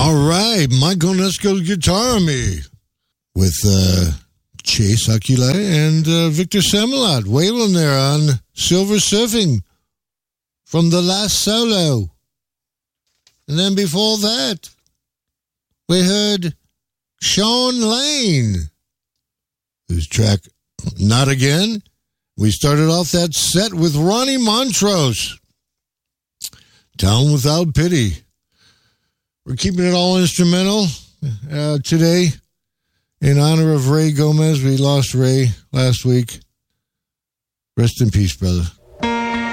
All right, Michael Nesco's Guitar Me with Chase Akule and Victor Semelot wailing there on Silver Surfing from the last solo. And then before that, we heard Sean Lane, whose track, Not Again. We started off that set with Ronnie Montrose, Town Without Pity. We're keeping it all instrumental today in honor of Ray Gomez. We lost Ray last week. Rest in peace, brother.